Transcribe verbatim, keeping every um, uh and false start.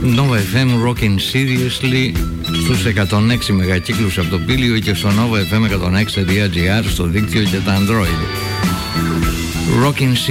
Nova εφ εμ Rockin' Seriously στους εκατόν έξι μεγακύκλους από το Πήλιο και στο Nova εφ εμ εκατόν έξι τελεία τζι άρ στο δίκτυο και τα Android. Rockin'